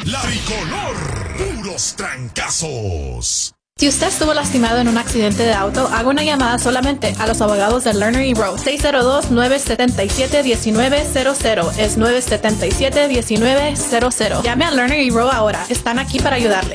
La Tricolor, puros trancazos. Si usted estuvo lastimado en un accidente de auto, haga una llamada solamente a los abogados de Lerner y Rowe. 602-977-1900. Es 977-1900. Llame a Lerner y Rowe ahora. Están aquí para ayudarle.